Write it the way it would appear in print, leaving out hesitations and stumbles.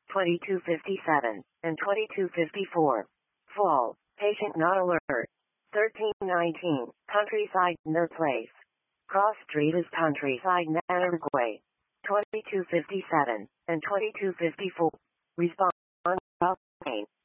2257, and 2254. Fall. Patient not alert. 1319. Countryside, Ner Place. Cross Street is Countryside, Uruguay. 2257, and 2254. Response.